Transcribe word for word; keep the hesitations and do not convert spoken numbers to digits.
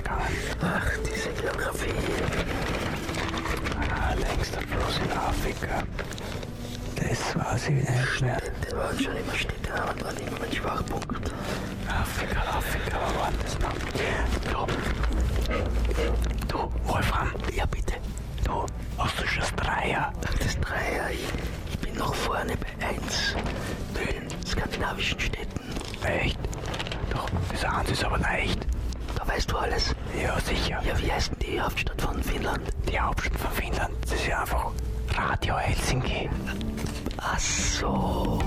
gegangen. Ach, diese Geografie. Ah, längster Fluss in Afrika. Das weiß ich nicht mehr. Städte waren schon immer Städte, aber waren immer mein Schwachpunkt. Afrika, Afrika, was war denn das noch? Du, du, Wolfram. Ja, bitte. Du, hast du schon das Dreier? Ach, das Dreier. Ich, ich bin noch vorne bei eins. Bei den skandinavischen Städten. Echt? Doch, das eins ist aber leicht. Da weißt du alles. Ja, sicher. Ja, wie heißt denn die Hauptstadt von Finnland? Die Hauptstadt von Finnland, das ist ja einfach Radio Helsinki. Ach so.